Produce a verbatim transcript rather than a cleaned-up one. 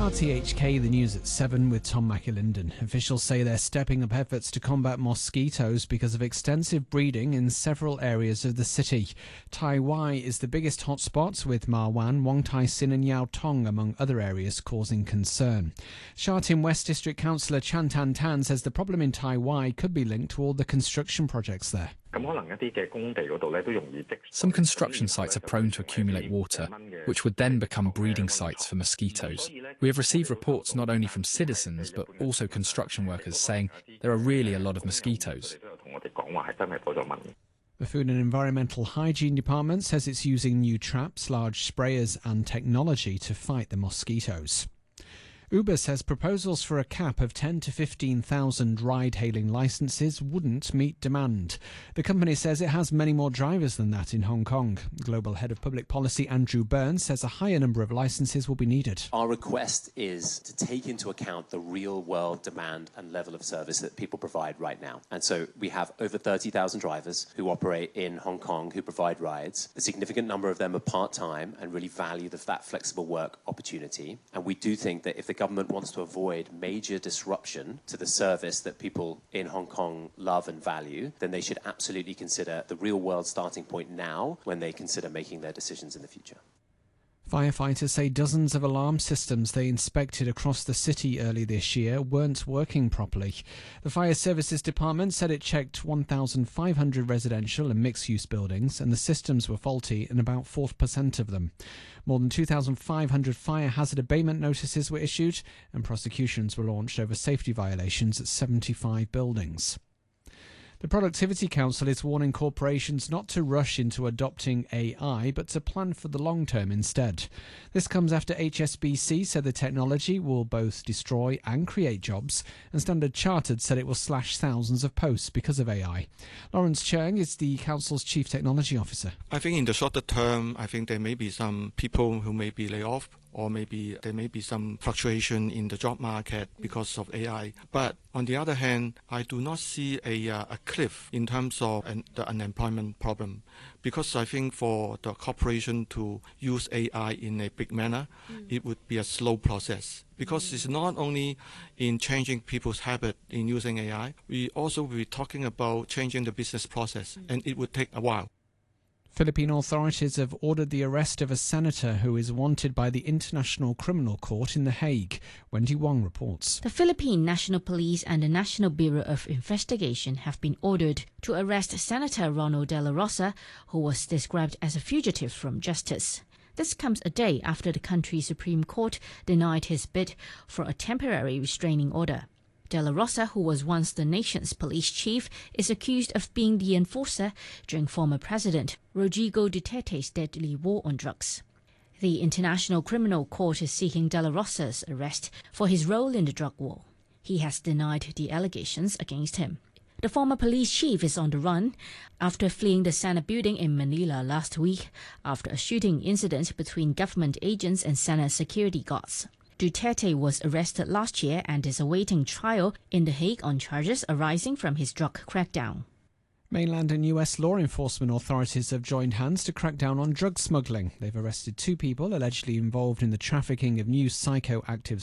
R T H K, the news at seven with Tom McAlinden. Officials say they're stepping up efforts to combat mosquitoes because of extensive breeding in several areas of the city. Tai Wai is the biggest hotspot, with Ma Wan, Wong Tai Sin and Yau Tong among other areas causing concern. Sha Tin West District Councillor Chan Tan Tan says the problem in Tai Wai could be linked to all the construction projects there. Some construction sites are prone to accumulate water, which would then become breeding sites for mosquitoes. We have received reports not only from citizens but also construction workers saying there are really a lot of mosquitoes. The Food and Environmental Hygiene Department says it's using new traps, large sprayers and technology to fight the mosquitoes. Uber says proposals for a cap of ten to fifteen thousand ride-hailing licences wouldn't meet demand. The company says it has many more drivers than that in Hong Kong. Global Head of Public Policy Andrew Burns says a higher number of licences will be needed. Our request is to take into account the real-world demand and level of service that people provide right now. And so we have over thirty thousand drivers who operate in Hong Kong who provide rides. A significant number of them are part-time and really value the, that flexible work opportunity. And we do think that if the government wants to avoid major disruption to the service that people in Hong Kong love and value, then they should absolutely consider the real-world starting point now when they consider making their decisions in the future. Firefighters say dozens of alarm systems they inspected across the city early this year weren't working properly. The Fire Services Department said it checked one thousand five hundred residential and mixed-use buildings and the systems were faulty in about four percent of them. More than two thousand five hundred fire hazard abatement notices were issued and prosecutions were launched over safety violations at seventy-five buildings. The Productivity Council is warning corporations not to rush into adopting A I, but to plan for the long term instead. This comes after H S B C said the technology will both destroy and create jobs, and Standard Chartered said it will slash thousands of posts because of A I. Lawrence Cheung is the Council's Chief Technology Officer. I think in the shorter term, I think there may be some people who may be laid off, or maybe there may be some fluctuation in the job market because of A I. But on the other hand, I do not see a, uh, a cliff in terms of an, the unemployment problem, because I think for the corporation to use A I in a big manner, mm. it would be a slow process. Because mm. it's not only in changing people's habit in using A I, we also will be talking about changing the business process, mm. and it would take a while. Philippine authorities have ordered the arrest of a senator who is wanted by the International Criminal Court in The Hague. Wendy Wong reports. The Philippine National Police and the National Bureau of Investigation have been ordered to arrest Senator Ronald De La Rosa, who was described as a fugitive from justice. This comes a day after the country's Supreme Court denied his bid for a temporary restraining order. De La Rosa, who was once the nation's police chief, is accused of being the enforcer during former President Rodrigo Duterte's deadly war on drugs. The International Criminal Court is seeking De La Rosa's arrest for his role in the drug war. He has denied the allegations against him. The former police chief is on the run after fleeing the Senate building in Manila last week after a shooting incident between government agents and Senate security guards. Duterte was arrested last year and is awaiting trial in The Hague on charges arising from his drug crackdown. Mainland and U S law enforcement authorities have joined hands to crack down on drug smuggling. They've arrested two people allegedly involved in the trafficking of new psychoactive